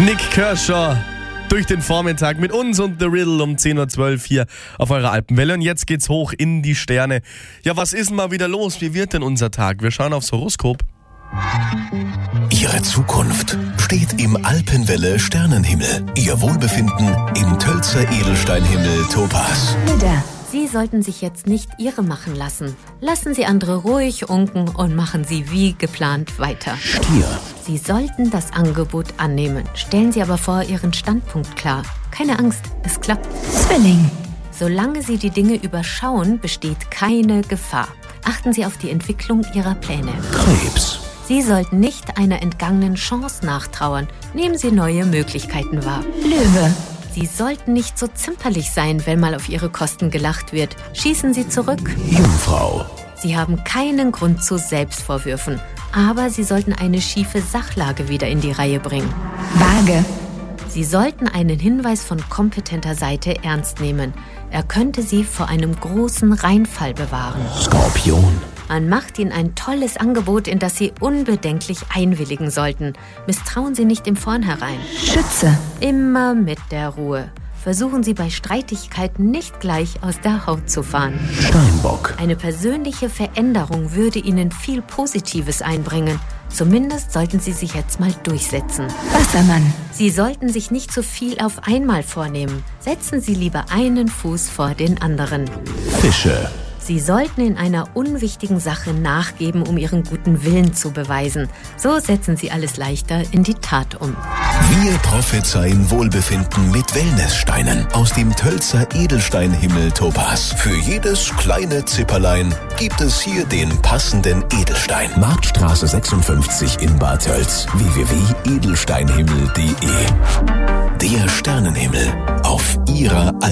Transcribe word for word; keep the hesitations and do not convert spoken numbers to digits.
Nick Kershaw durch den Vormittag mit uns und The Riddle um zehn Uhr zwölf hier auf eurer Alpenwelle. Und jetzt geht's hoch in die Sterne. Ja, was ist denn mal wieder los? Wie wird denn unser Tag? Wir schauen aufs Horoskop. Ihre Zukunft steht im Alpenwelle Sternenhimmel. Ihr Wohlbefinden im Tölzer Edelsteinhimmel Topaz. Widder, Sie sollten sich jetzt nicht irre machen lassen. Lassen Sie andere ruhig unken und machen Sie wie geplant weiter. Stier, Sie sollten das Angebot annehmen. Stellen Sie aber vor Ihren Standpunkt klar. Keine Angst, es klappt. Zwilling, Solange Sie die Dinge überschauen, besteht keine Gefahr. Achten Sie auf die Entwicklung Ihrer Pläne. Krebs, Sie sollten nicht einer entgangenen Chance nachtrauern. Nehmen Sie neue Möglichkeiten wahr. Löwe, Sie sollten nicht so zimperlich sein, wenn mal auf Ihre Kosten gelacht wird. Schießen Sie zurück. Jungfrau, Sie haben keinen Grund zu Selbstvorwürfen. Aber Sie sollten eine schiefe Sachlage wieder in die Reihe bringen. Waage, Sie sollten einen Hinweis von kompetenter Seite ernst nehmen. Er könnte Sie vor einem großen Reinfall bewahren. Skorpion, Man macht Ihnen ein tolles Angebot, in das Sie unbedenklich einwilligen sollten. Misstrauen Sie nicht im Vornherein. Schütze, Immer mit der Ruhe. Versuchen Sie bei Streitigkeiten nicht gleich aus der Haut zu fahren. Steinbock, Eine persönliche Veränderung würde Ihnen viel Positives einbringen. Zumindest sollten Sie sich jetzt mal durchsetzen. Wassermann, Sie sollten sich nicht zu viel auf einmal vornehmen. Setzen Sie lieber einen Fuß vor den anderen. Fische, Sie sollten in einer unwichtigen Sache nachgeben, um Ihren guten Willen zu beweisen. So setzen Sie alles leichter in die Tat um. wir prophezeien Wohlbefinden mit Wellnesssteinen aus dem Tölzer Edelsteinhimmel Topaz. Für jedes kleine Zipperlein gibt es hier den passenden Edelstein. Marktstraße sechsundfünfzig in Bad Tölz. w w w punkt edelsteinhimmel punkt de. Der Sternenhimmel auf Ihrer Alpenwelle.